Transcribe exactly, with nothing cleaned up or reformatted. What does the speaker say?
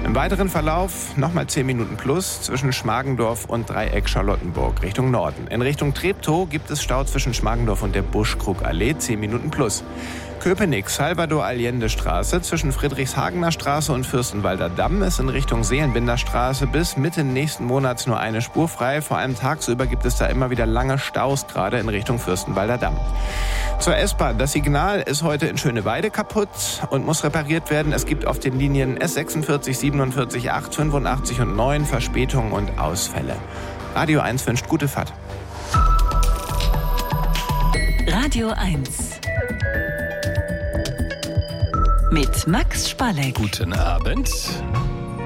Im weiteren Verlauf nochmal zehn Minuten plus zwischen Schmargendorf und Dreieck Charlottenburg Richtung Norden. In Richtung Treptow gibt es Stau zwischen Schmargendorf und der Buschkrugallee, zehn Minuten plus. Köpenick, Salvador-Allende-Straße zwischen Friedrichshagener Straße und Fürstenwalder Damm ist in Richtung Seelenbinderstraße bis Mitte nächsten Monats nur eine Spur frei. Vor allem tagsüber gibt es da immer wieder lange Staus, gerade in Richtung Fürstenwalder Damm. Zur S-Bahn. Das Signal ist heute in Schöneweide kaputt und muss repariert werden. Es gibt auf den Linien S sechsundvierzig, siebenundvierzig, acht, fünfundachtzig und neun Verspätungen und Ausfälle. Radio eins wünscht gute Fahrt. Radio eins mit Max Spalleck. Guten Abend.